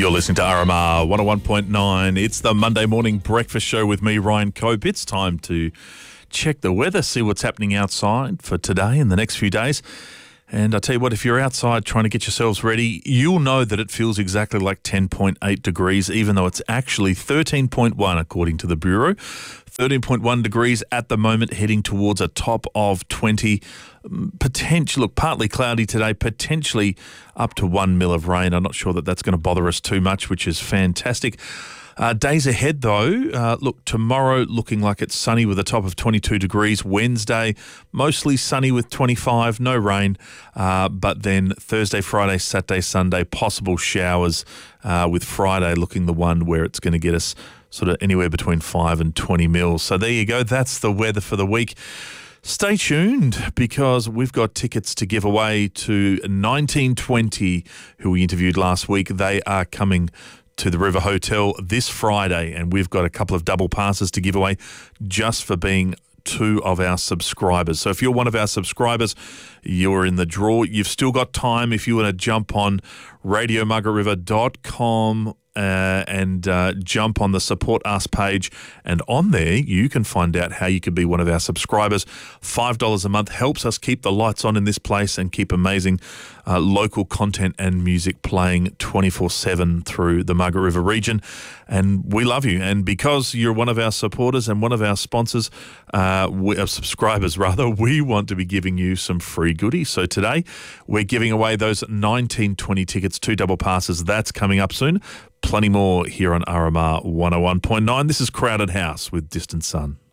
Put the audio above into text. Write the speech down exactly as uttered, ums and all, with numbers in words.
You're listening to R M R one oh one point nine. It's the Monday morning breakfast show with me, Ryan Cope. It's time to check the weather, see what's happening outside for today and the next few days. And I tell you what, if you're outside trying to get yourselves ready, you'll know that it feels exactly like ten point eight degrees, even though it's actually thirteen point one according to the Bureau. thirteen point one degrees at the moment, heading towards a top of twenty. Potential, look, partly cloudy today, potentially up to one mil of rain. I'm not sure that that's going to bother us too much, which is fantastic. Uh, days ahead, though, uh, look, tomorrow looking like it's sunny with a top of twenty-two degrees. Wednesday, mostly sunny with twenty-five, no rain. Uh, but then Thursday, Friday, Saturday, Sunday, possible showers uh, with Friday looking the one where it's going to get us sort of anywhere between five and twenty mils. So there you go. That's the weather for the week. Stay tuned because we've got tickets to give away to nineteen twenty, who we interviewed last week. They are coming to the River Hotel this Friday, and we've got a couple of double passes to give away just for being two of our subscribers. So if you're one of our subscribers, you're in the draw. You've still got time if you want to jump on radio margaret river dot com Uh, and uh, jump on the Support Us page, and on there you can find out how you can be one of our subscribers. five dollars a month helps us keep the lights on in this place and keep amazing uh, local content and music playing twenty-four seven through the Margaret River region, and we love you. And because you're one of our supporters and one of our sponsors, uh, we, uh, subscribers rather, we want to be giving you some free goodies. So today we're giving away those nineteen twenty tickets, two double passes. That's coming up soon. Plenty more here on R M R one oh one point nine. This is Crowded House with Distant Sun.